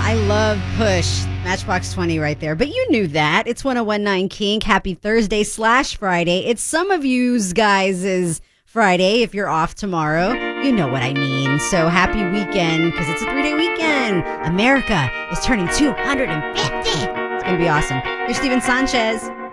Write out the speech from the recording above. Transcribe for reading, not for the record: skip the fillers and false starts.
I love Push. Matchbox 20 right there. But you knew that. It's 1019 Kink. Happy Thursday / Friday. It's some of yous guys' Friday if you're off tomorrow. You know what I mean. So happy weekend because it's a 3-day weekend. America is turning 250. It's going to be awesome. Here's Steven Sanchez.